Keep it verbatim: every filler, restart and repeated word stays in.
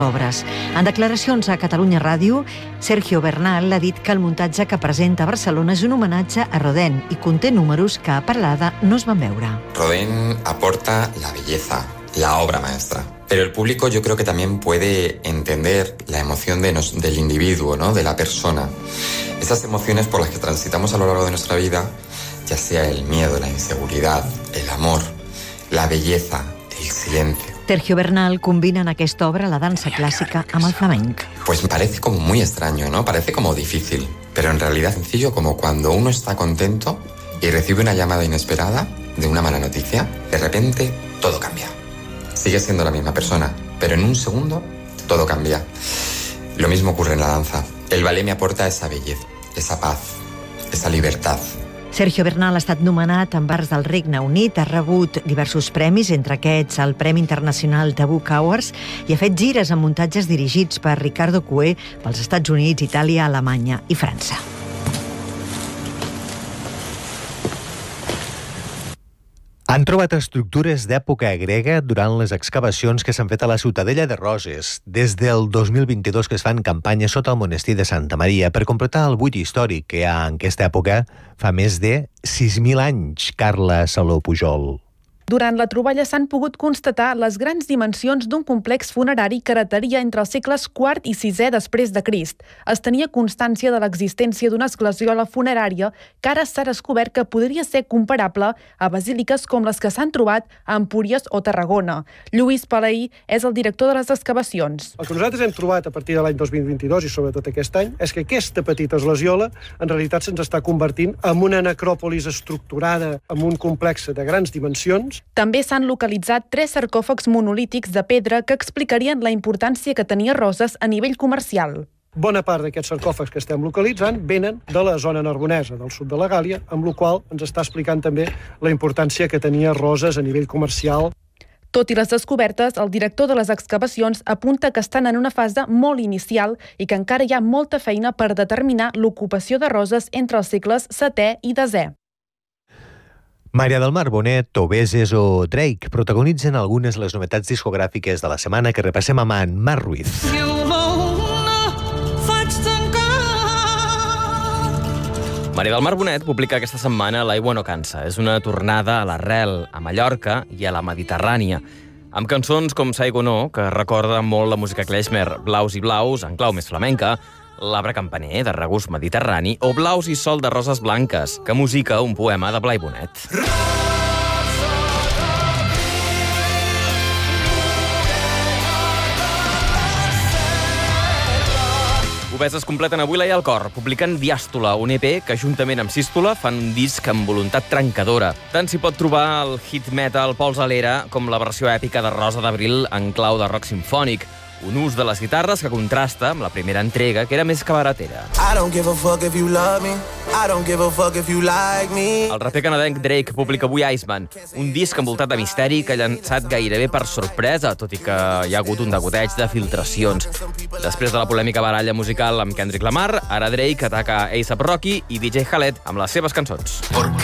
obres. En declaracions a Catalunya Ràdio, Sergio Bernal ha dit que el muntatge que presenta a Barcelona és un homenatge a Rodin i conté números que a Peralada no es van veure. Rodin aporta la belleza, la obra maestra. Pero el público yo creo que también puede entender la emoción de nos, del individuo, ¿no? De la persona. Esas emociones por las que transitamos a lo largo de nuestra vida, ya sea el miedo, la inseguridad, el amor, la belleza, el silencio. Sergio Bernal combina en aquesta obra la dansa clàssica amb el flamenc. Pues parece como muy extraño, ¿no? Parece como difícil, pero en realidad sencillo, como cuando uno está contento y recibe una llamada inesperada de una mala noticia, de repente todo cambia. Sigue siendo la misma persona, pero en un segundo todo cambia. Lo mismo ocurre en la danza. El ballet me aporta esa belleza, esa paz, esa libertad. Sergio Bernal ha estat nomenat en bars del Regne Unit, ha rebut diversos premis, entre aquests el Premi Internacional de Book Awards, i ha fet gires amb muntatges dirigits per Ricardo Coué pels Estats Units, Itàlia, Alemanya i França. Han trobat estructures d'època grega durant les excavacions que s'han fet a la Ciutadella de Roses. Des del dos mil vint-i-dos que es fan campanyes sota el monestir de Santa Maria per completar el buit històric que hi ha en aquesta època fa més de sis mil anys. Carla Saló Pujol. Durant la troballa s'han pogut constatar les grans dimensions d'un complex funerari que dataria entre els segles quart i sisè després de Crist. Es tenia constància de l'existència d'una esglesiola funerària que ara s'ha descobert que podria ser comparable a basíliques com les que s'han trobat a Empúries o Tarragona. Lluís Palaí és el director de les excavacions. El que nosaltres hem trobat a partir de l'any dos mil vint-i-dos i sobretot aquest any és que aquesta petita esglesiola en realitat se'ns està convertint en una necròpolis estructurada amb un complex de grans dimensions. També s'han localitzat tres sarcòfags monolítics de pedra que explicarien la importància que tenia Roses a nivell comercial. Bona part d'aquests sarcòfags que estem localitzant venen de la zona narbonesa, del sud de la Gàlia, amb la qual ens està explicant també la importància que tenia Roses a nivell comercial. Tot i les descobertes, el director de les excavacions apunta que estan en una fase molt inicial i que encara hi ha molta feina per determinar l'ocupació de Roses entre els segles setè i desè. Maria del Mar Bonet, Obeses o Drake protagonitzen algunes de les novetats discogràfiques de la setmana que repassem amb en Marc Ruiz. Maria del Mar Bonet publica aquesta setmana L'Aigua no cansa. És una tornada a l'arrel, a Mallorca i a la Mediterrània, amb cançons com Saigo no, que recorda molt la música klezmer, Blaus i blaus, en clau més flamenca, L'arbre campaner, de regust mediterrani, o Blaus i sol, de roses blanques, que musica un poema de Blai Bonet. Obeses completen avui la i el cor, publicant Diàstola, un E P que, juntament amb Sístola, fan un disc amb voluntat trencadora. Tant s'hi pot trobar el hit metal Pols a l'era com la versió èpica de Rosa d'Abril en clau de rock simfònic, un ús de les guitarres que contrasta amb la primera entrega, que era més cabaretera. El raper canadenc Drake publica avui Iceman, un disc envoltat de misteri que ha llançat gairebé per sorpresa, tot i que hi ha hagut un degoteig de filtracions. Després de la polèmica baralla musical amb Kendrick Lamar, ara Drake ataca A$AP Rocky i D J Khaled amb les seves cançons.